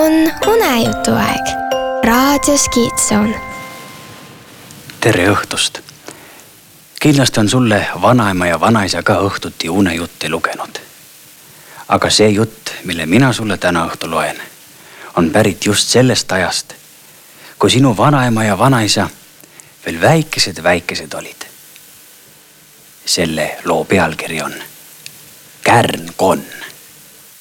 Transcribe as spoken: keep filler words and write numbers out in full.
on unejutuaeg raadios Kiidson. Tere õhtust! Kindlasti on sulle vanaema ja vanaisa ka õhtuti unejutti lugenud. Aga see jutt, mille mina sulle täna õhtu loen, on pärit just sellest ajast, kui sinu vanaema ja vanaisa veel väikesed-väikesed olid. Selle loo pealkiri on Kärnkonn.